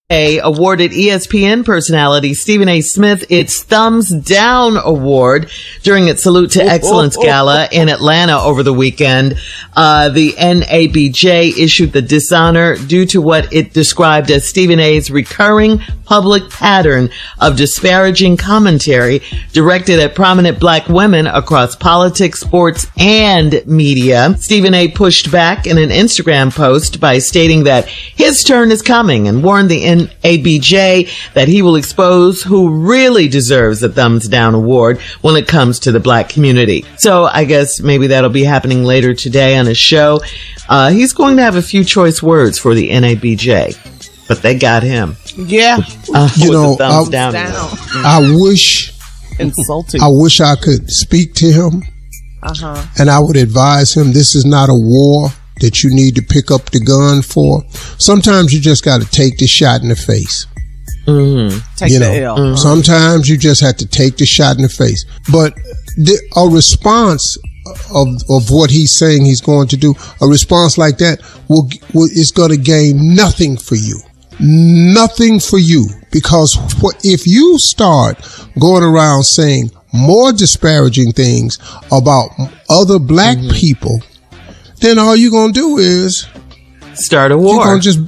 awarded ESPN personality Stephen A. Smith its Thumbs Down Award during its Salute to Excellence Gala in Atlanta over the weekend. The NABJ issued the dishonor due to what it described as Stephen A.'s recurring public pattern of disparaging commentary directed at prominent black women across politics, sports, and media. Stephen A. pushed back in an Instagram post by stating that his turn is coming and warned the NABJ that he will expose who really deserves a thumbs down award when it comes to the black community. So I guess maybe that'll be happening later today on his show. He's going to have a few choice words for the NABJ, but they got him. Yeah. Thumbs down. I wish insulting. I wish I could speak to him. And I would advise him, this is not a war that you need to pick up the gun for. Sometimes you just got to take the shot in the face. Take the L. Sometimes you just have to take the shot in the face. But a response of what he's saying he's going to do, a response like that is going to gain nothing for you. Nothing for you. Because if you start going around saying more disparaging things about other black people, then all you're going to do is start a war. You're going to just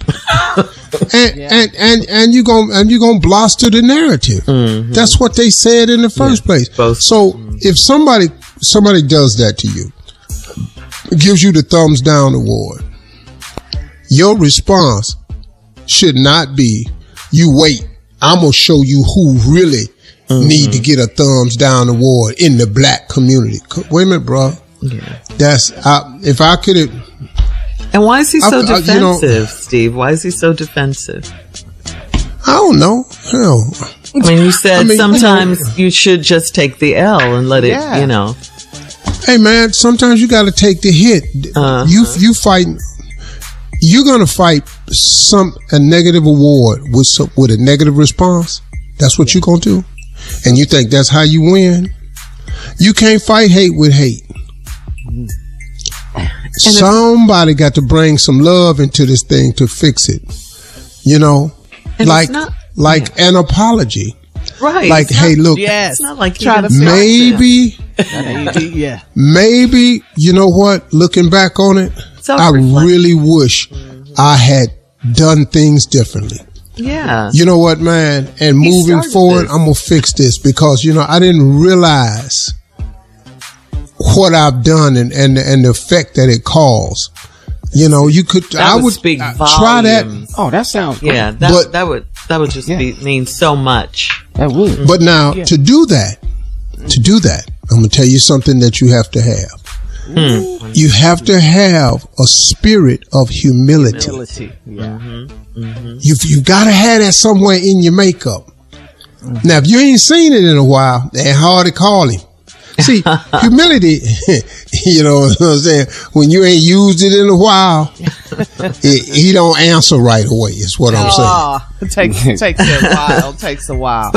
and you're going to bluster the narrative. That's what they said in the first place. So if somebody does that to you, gives you the thumbs down award, your response should not be, you wait, I'm going to show you who really need to get a thumbs down award in the black community. Wait a minute, bro. That's if I could. And why is he so defensive, Steve? Why is he so defensive? I don't know. Hell, I mean, you said sometimes you should just take the L and let it, Hey, man, sometimes you got to take the hit. You fighting. You're gonna fight a negative award with a negative response. That's what you're gonna do, and you think that's how you win. You can't fight hate with hate. Somebody got to bring some love into this thing to fix it. Like an apology. Right. Like, hey, look. Yes. It's not like maybe, you know what? Looking back on it, I really wish I had done things differently. Yeah. You know what, man? And moving forward, I'm going to fix this because, I didn't realize what I've done and the effect that it caused. You could, I would speak try that. Oh, that sounds great. Yeah. That would just mean so much. That would. But now to do that, I'm going to tell you something that you have to have. You have to have a spirit of humility. You've got to have that somewhere in your makeup. Now, if you ain't seen it in a while, it ain't hard to call him. See, humility, you know what I'm saying? When you ain't used it in a while, he don't answer right away, is what I'm saying. It takes a while.